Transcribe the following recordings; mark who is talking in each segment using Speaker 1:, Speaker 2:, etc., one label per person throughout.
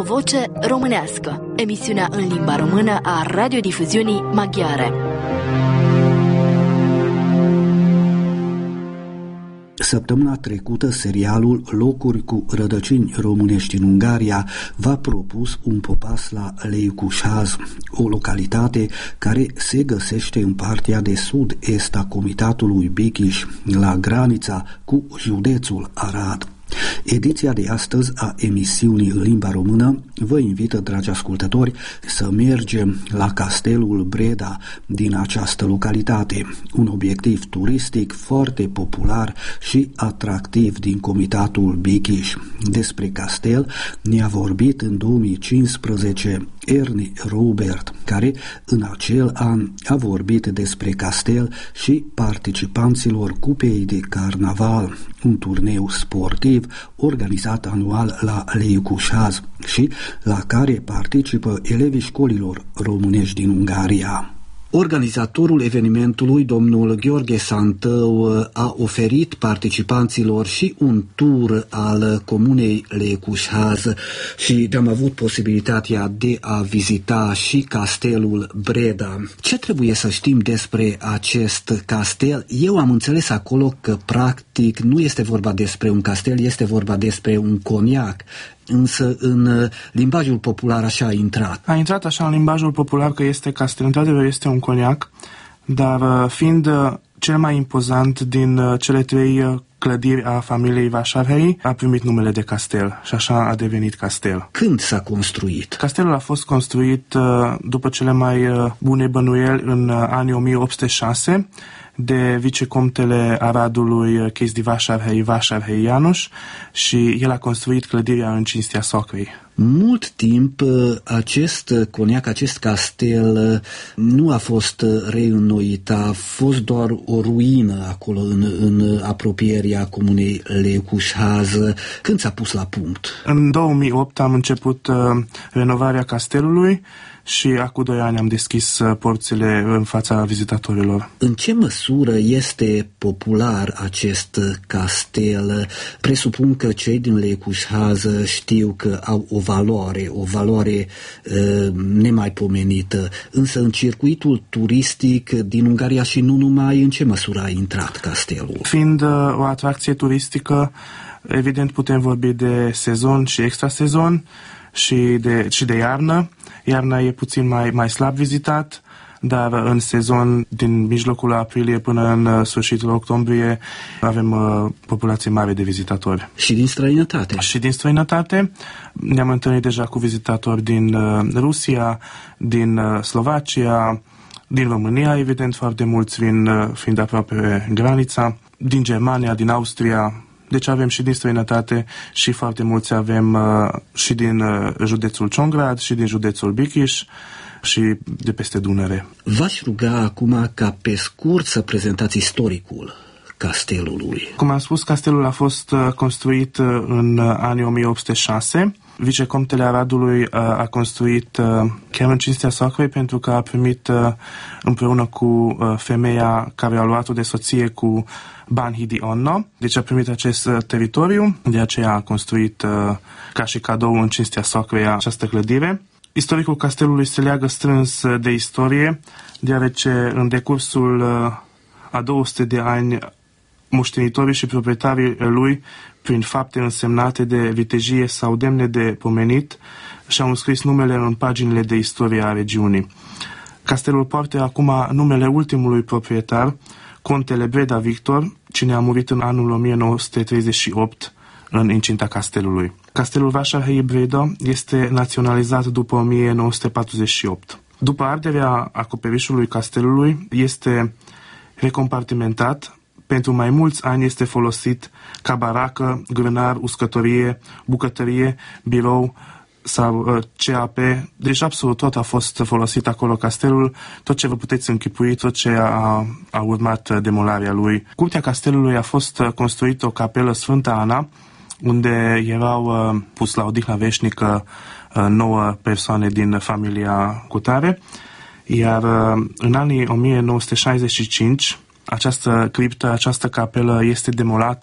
Speaker 1: O voce românească, emisiunea în limba română a radiodifuziunii maghiare.
Speaker 2: Săptămâna trecută, serialul Locuri cu rădăcini românești în Ungaria v-a propus un popas la Lejkushaz, o localitate care se găsește în partea de sud-est a comitatului Békés, la granița cu județul Arad. Ediția de astăzi a emisiunii în limba română vă invită, dragi ascultători, să mergem la Castelul Breda din această localitate, un obiectiv turistic foarte popular și atractiv din comitatul Békés. Despre castel ne-a vorbit în 2015 Ernie Robert, care în acel an a vorbit despre castel și participanților Cupei de Carnaval, un turneu sportiv organizat anual la Lejkushaz și la care participă elevii școlilor românești din Ungaria. Organizatorul evenimentului, domnul Gheorghe Santău, a oferit participanților și un tur al comunei Lejkushaz și am avut posibilitatea de a vizita și castelul Breda. Ce trebuie să știm despre acest castel? Eu am înțeles acolo că practic nu este vorba despre un castel, este vorba despre un coniac. Însă în limbajul popular așa a intrat.
Speaker 3: A intrat așa în limbajul popular că este castel, într-adevăr este un coniac, dar fiind cel mai impozant din cele trei clădiri a familiei Vásárhelyi, a primit numele de castel și așa a devenit castel.
Speaker 2: Când s-a construit?
Speaker 3: Castelul a fost construit după cele mai bune bănuieli în anii 1806 de vicecomtele Aradului Chesdi Vásárhelyi János și el a construit clădirea în cinstea socrei.
Speaker 2: Mult timp acest coniac, acest castel nu a fost reînnoit, a fost doar o ruină acolo în apropierea comunei Lejkushaz. Când s-a pus la punct?
Speaker 3: În 2008 am început renovarea castelului și acum 2 ani am deschis porțile în fața vizitatorilor.
Speaker 2: În ce măsură este popular acest castel? Presupun că cei din Lejkushaz știu că au o valoare nemaipomenită, însă în circuitul turistic din Ungaria și nu numai, în ce măsură a intrat castelul?
Speaker 3: Fiind o atracție turistică, evident putem vorbi de sezon și extrasezon și de iarnă. Iarna e puțin mai slab vizitat, dar în sezon, din mijlocul aprilie până în sfârșitul octombrie, avem populație mare de vizitatori.
Speaker 2: Și din străinătate? Și din
Speaker 3: străinătate. Ne-am întâlnit deja cu vizitatori din Rusia, din Slovacia, din România, evident, foarte mulți fiind aproape granița, din Germania, din Austria. Deci avem și din străinătate și foarte mulți avem și din județul Ciongrád și din județul Békés și de peste Dunăre.
Speaker 2: V-aș ruga acum ca pe scurt să prezentați istoricul castelului.
Speaker 3: Cum am spus, castelul a fost construit în anii 1806. Vicecomtele Aradului a construit chiar în cinstea socrei pentru că a primit împreună cu femeia care a luat-o de soție cu Bánhidi Anna. Deci a primit acest teritoriu, de aceea a construit ca și cadou în cinstea socrei această clădire. Istoricul castelului se leagă strâns de istorie, deoarece în decursul a 200 de ani moștenitorii și proprietarii lui, prin fapte însemnate de vitejie sau demne de pomenit, și-au înscris numele în paginile de istorie a regiunii. Castelul poartă acum numele ultimului proprietar, contele Breda Victor, cine a murit în anul 1938 în incinta castelului. Castelul Vásárhelyi Breda este naționalizat după 1948. După arderea acoperișului castelului, este recompartimentat. Pentru mai mulți ani este folosit ca baracă, grânar, uscătorie, bucătărie, birou sau CAP. Deci absolut tot a fost folosit acolo castelul, tot ce vă puteți închipui, tot ce a urmat demolarea lui. Curtea castelului a fost construită o capelă Sfânta Ana, unde erau pus la odihna veșnică 9 persoane din familia cutare, iar în anii 1965 această criptă, această capelă este demolată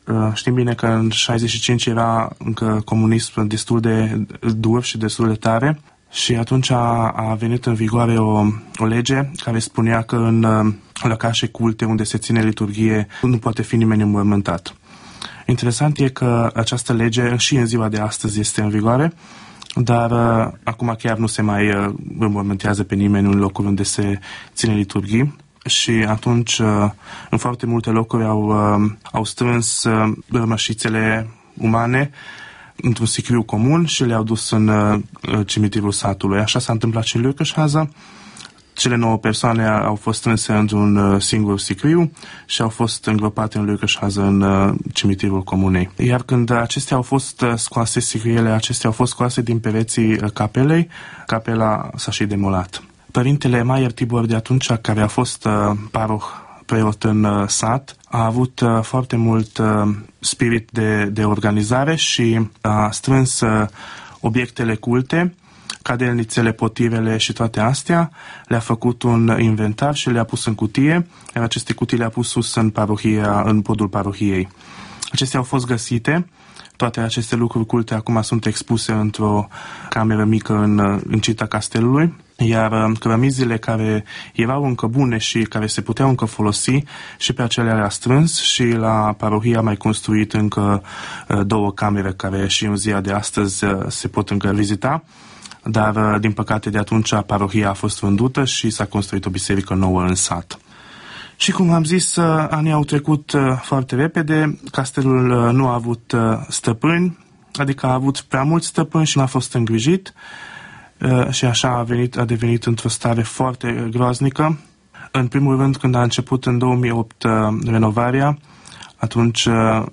Speaker 3: Știm bine că în 65 era încă comunism destul de dur și destul de tare și atunci a venit în vigoare o lege care spunea că în lăcașe culte unde se ține liturghie nu poate fi nimeni înmormântat. Interesant e că această lege și în ziua de astăzi este în vigoare, dar acum chiar nu se mai înmormântează pe nimeni în locuri unde se ține liturghii. Și atunci, în foarte multe locuri au strâns rămășițele umane într-un sicriu comun și le-au dus în cimitirul satului. Așa s-a întâmplat și în Lürkeshaza. Cele 9 persoane au fost strânse într-un singur sicriu și au fost îngropate în Lürkeshaza în cimitirul comunei. Iar când acestea au fost scoase, sicriele acestea au fost scoase din pereții capelei, capela s-a și demolat. Părintele Maier Tibor de atunci, care a fost paroh preot în sat, a avut foarte mult spirit de organizare și a strâns obiectele culte, cadelnițele, potirele și toate astea, le-a făcut un inventar și le-a pus în cutie, iar aceste cutii le-a pus sus în podul parohiei. Acestea au fost găsite. Toate aceste lucruri culte acum sunt expuse într-o cameră mică în cita castelului, iar cărămizile care erau încă bune și care se puteau încă folosi și pe acelea le-a strâns și la parohie a mai construit încă 2 camere care și în ziua de astăzi se pot încă vizita, dar din păcate de atunci parohia a fost vândută și s-a construit o biserică nouă în sat. Și cum am zis, anii au trecut foarte repede, castelul nu a avut stăpâni, adică a avut prea mulți stăpâni și n-a fost îngrijit și așa a devenit într-o stare foarte groaznică. În primul rând, când a început în 2008 renovarea, atunci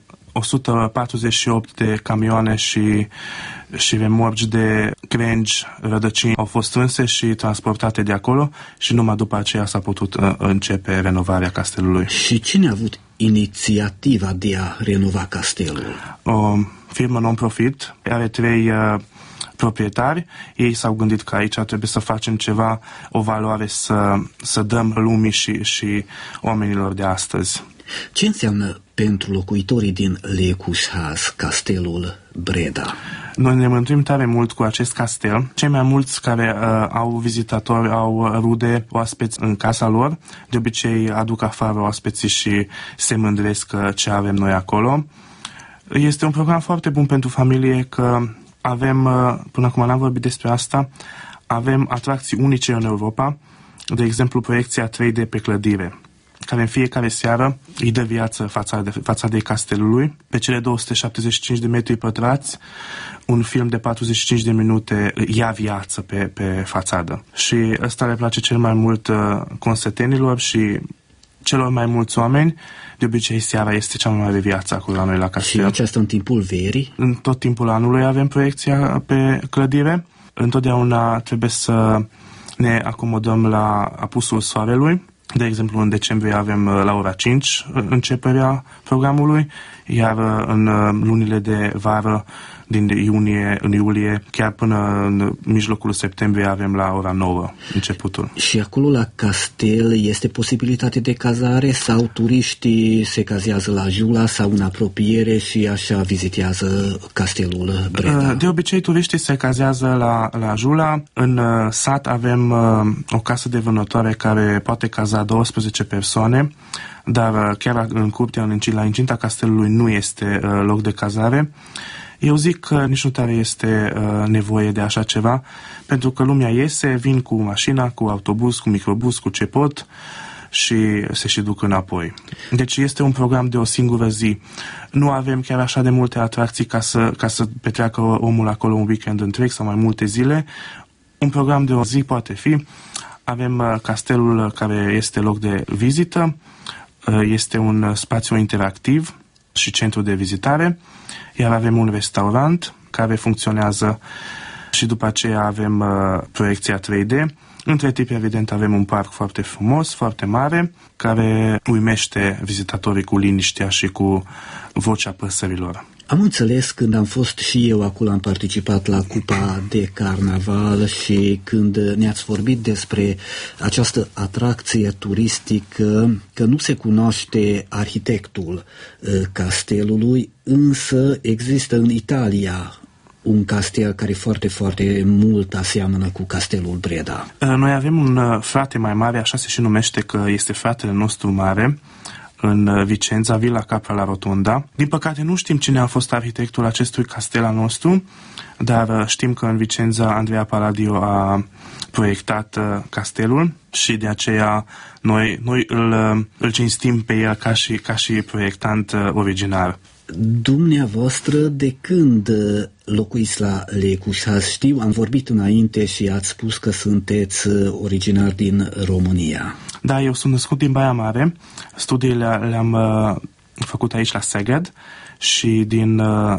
Speaker 3: 148 de camioane și remorci de crengi, rădăcini au fost strânse și transportate de acolo și numai după aceea s-a putut începe renovarea castelului.
Speaker 2: Și cine a avut inițiativa de a renova castelul?
Speaker 3: O firmă non-profit, are 3 proprietari. Ei s-au gândit că aici trebuie să facem ceva, o valoare să dăm lumii și oamenilor de astăzi.
Speaker 2: Ce înseamnă pentru locuitorii din Lőkushaz castelul Breda?
Speaker 3: Noi ne mântuim tare mult cu acest castel. Cei mai mulți care au vizitatori, au rude, oaspeți în casa lor, de obicei aduc afară oaspeții și se mândresc ce avem noi acolo. Este un program foarte bun pentru familie, că avem, până acum n-am vorbit despre asta, avem atracții unice în Europa, de exemplu proiecția 3D pe clădire, care în fiecare seară îi dă viață fațadei castelului. Pe cele 275 de metri pătrați, un film de 45 de minute ia viață pe fațadă. Și ăsta le place cel mai mult consătenilor și celor mai mulți oameni. De obicei, seara este cea mai mare viață acolo la noi la castel.
Speaker 2: Și aceasta în timpul verii?
Speaker 3: În tot timpul anului avem proiecția pe clădire. Întotdeauna trebuie să ne acomodăm la apusul soarelui. De exemplu, în decembrie avem la ora 5 începerea programului, iar în lunile de vară, din iulie, chiar până în mijlocul septembrie avem la ora 9 începutul.
Speaker 2: Și acolo la castel este posibilitate de cazare sau turiștii se cazează la Jula sau în apropiere și așa vizitează castelul Breda? De
Speaker 3: obicei turiștii se cazează la Jula. În sat avem o casă de vânătoare care poate caza 12 persoane, dar chiar în curtea, la incinta castelului nu este loc de cazare. Eu zic că nici nu tare este nevoie de așa ceva, pentru că lumea iese, vin cu mașina, cu autobuz, cu microbuz, cu ce pot și se și duc înapoi. Deci este un program de o singură zi. Nu avem chiar așa de multe atracții ca să petreacă omul acolo un weekend întreg sau mai multe zile. Un program de o zi poate fi. Avem castelul care este loc de vizită, este un spațiu interactiv și centru de vizitare, iar avem un restaurant care funcționează și după aceea avem proiecția 3D. Între timp, evident, avem un parc foarte frumos, foarte mare, care uimește vizitatorii cu liniștea și cu vocea păsărilor.
Speaker 2: Am înțeles, când am fost și eu acolo, am participat la Cupa de Carnaval și când ne-ați vorbit despre această atracție turistică, că nu se cunoaște arhitectul castelului, însă există în Italia un castel care foarte, foarte mult aseamănă cu castelul Breda.
Speaker 3: Noi avem un frate mai mare, așa se și numește, că este fratele nostru mare, în Vicenza, Villa Capra la Rotonda. Din păcate nu știm cine a fost arhitectul acestui castel al nostru, dar știm că în Vicenza Andrea Palladio a proiectat castelul și de aceea noi îl cinstim pe el ca și proiectant originar.
Speaker 2: Dumneavoastră, de când locuiți la Lecușaz? Știu, am vorbit înainte și ați spus că sunteți originar din România.
Speaker 3: Da, eu sunt născut din Baia Mare. Studiile le-am făcut aici la Szeged și din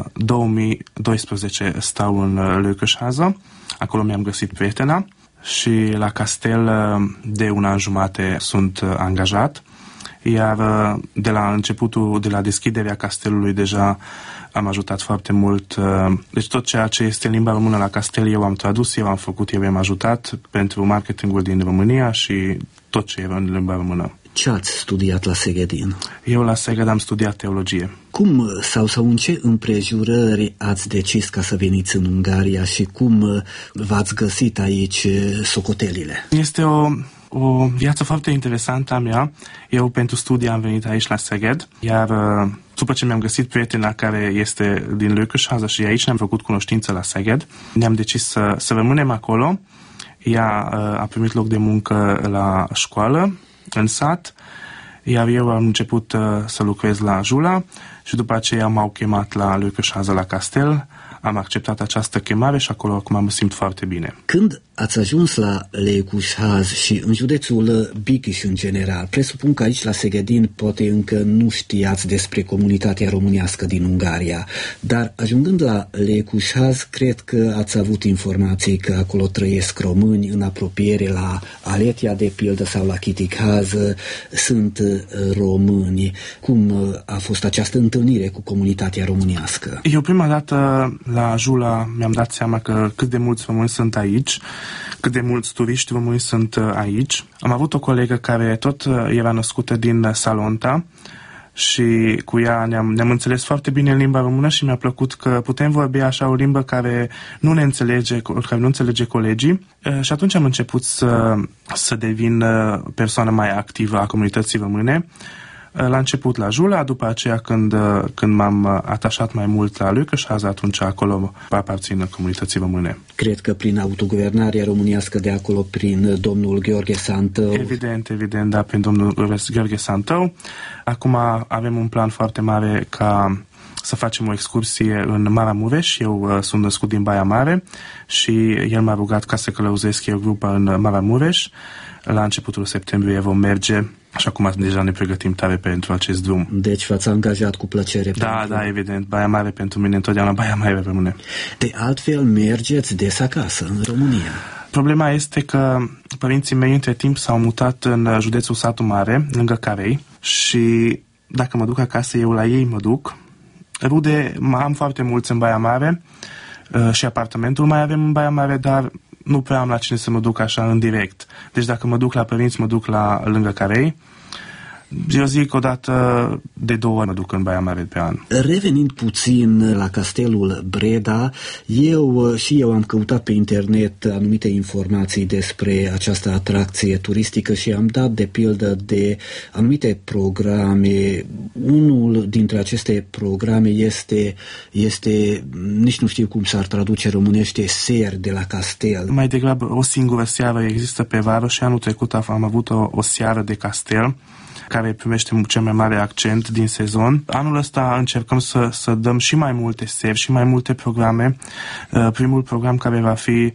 Speaker 3: 2012 stau în Lecușază. Acolo mi-am găsit prietena și la castel de un an jumate sunt angajat. Iar de la începutul, de la deschiderea castelului, deja am ajutat foarte mult. Deci tot ceea ce este în limba română la castel, eu am tradus, eu am făcut, eu am ajutat pentru marketingul din România și tot ce era în limba română.
Speaker 2: Ce ați studiat la Szegedin?
Speaker 3: Eu la Szeged am studiat teologie.
Speaker 2: Cum sau în ce împrejurări ați decis ca să veniți în Ungaria și cum v-ați găsit aici socotelile?
Speaker 3: Este o viață foarte interesantă a mea. Eu pentru studii am venit aici la Szeged, iar după ce mi-am găsit prietena care este din Lecușază și aici ne-am făcut cunoștință la Szeged, ne-am decis să rămânem acolo. Ea a primit loc de muncă la școală, în sat, iar eu am început să lucrez la Jula și după aceea m-au chemat la Lecușază la castel. Am acceptat această chemare și acolo acum mă simt foarte bine.
Speaker 2: Când ați ajuns la Lecușaz și în județul Bicș în general, presupun că aici la Szegedin poate încă nu știați despre comunitatea românească din Ungaria, dar ajungând la Lecușaz, cred că ați avut informații că acolo trăiesc români în apropiere la Aletia, de pildă, sau la Chitikhaz sunt români. Cum a fost această întâlnire cu comunitatea românească?
Speaker 3: Eu prima dată la Jula mi-am dat seama că cât de mulți români sunt aici, cât de mulți turiști români sunt aici. Am avut o colegă care tot era născută din Salonta și cu ea ne-am înțeles foarte bine în limba română și mi-a plăcut că putem vorbi așa o limbă care nu înțelege colegii. Și atunci am început să devin persoană mai activă a comunității române. La început la Jula, după aceea când m-am atașat mai mult la Lecușaz, atunci acolo aparțin comunității române.
Speaker 2: Cred că prin autoguvernarea românească de acolo, prin domnul Gheorghe Santău.
Speaker 3: Evident, da, prin domnul Gheorghe Santău. Acum avem un plan foarte mare ca să facem o excursie în Maramureș. Eu sunt născut din Baia Mare și el m-a rugat ca să călăuzesc eu grupa în Maramureș. La începutul septembrie vom merge și acum deja ne pregătim tare pentru acest drum.
Speaker 2: Deci v-ați angajat cu plăcere.
Speaker 3: Da, evident. Baia Mare pentru mine, întotdeauna Baia Mare rămâne.
Speaker 2: De altfel mergeți des acasă, în România.
Speaker 3: Problema este că părinții mei între timp s-au mutat în județul Satu Mare, lângă Carei, și dacă mă duc acasă, eu la ei mă duc. Rude am foarte mulți în Baia Mare și apartamentul mai avem în Baia Mare, dar nu prea am la cine să mă duc așa în direct. Deci dacă mă duc la părinți, mă duc lângă Carei. Eu zic o dată de 2 ori mă duc în Baia Mare pe an.
Speaker 2: Revenind puțin la castelul Breda, eu am căutat pe internet anumite informații despre această atracție turistică și am dat de pildă de anumite programe. Unul dintre aceste programe este nici nu știu cum s-ar traduce românește, ser de la castel.
Speaker 3: Mai degrabă o singură seară există pe vară și anul trecut am avut o seară de castel care primește cel mai mare accent din sezon. Anul ăsta încercăm să dăm și mai multe seri și mai multe programe. Primul program care va fi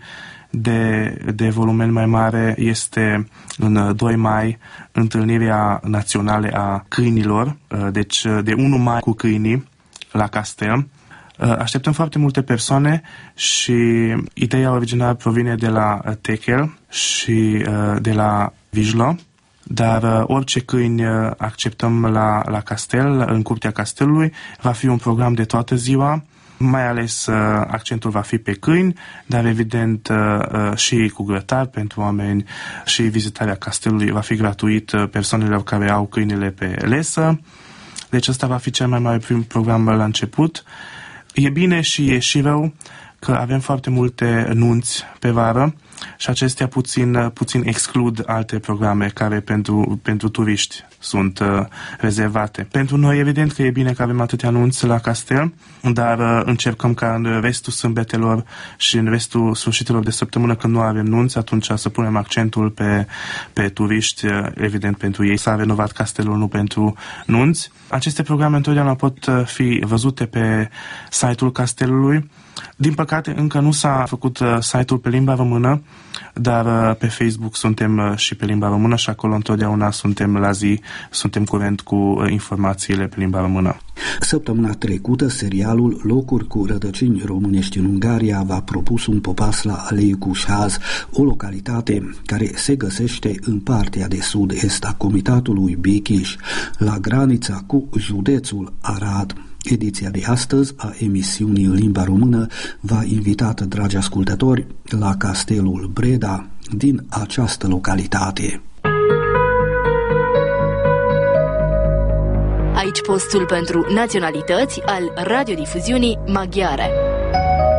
Speaker 3: de volumen mai mare este în 2 mai, întâlnirea națională a câinilor, deci de 1 mai cu câinii la castel. Așteptăm foarte multe persoane și ideea originală provine de la Techel și de la Vizsla. dar orice câini acceptăm la castel, în curtea castelului, va fi un program de toată ziua. Mai ales accentul va fi pe câini, dar evident și cu grătar pentru oameni și vizitarea castelului va fi gratuit persoanelor care au câinile pe lesă. Deci ăsta va fi cel mai mare program la început. E bine și e și rău că avem foarte multe nunți pe vară și acestea puțin exclud alte programe care pentru turiști sunt rezervate. Pentru noi, evident că e bine că avem atâtea nunți la castel, dar încercăm ca în restul sâmbetelor și în restul sfârșitelor de săptămână, când nu avem nunți, atunci să punem accentul pe turiști, evident pentru ei. S-a renovat castelul, nu pentru nunți. Aceste programe întotdeauna pot fi văzute pe site-ul castelului. Din păcate, încă nu s-a făcut site-ul pe limba română, dar pe Facebook suntem și pe limba română și acolo întotdeauna suntem la zi, suntem curent cu informațiile pe limba română.
Speaker 2: Săptămâna trecută, serialul Locuri cu rădăcini românești în Ungaria v-a propus un popas la Lejkushaz, o localitate care se găsește în partea de sud-est a comitatului Békés, la granița cu județul Arad. Ediția de astăzi a emisiunii în limba română v-a invitat, dragi ascultători, la Castelul Breda din această localitate.
Speaker 1: Aici postul pentru naționalități al radiodifuziunii maghiare.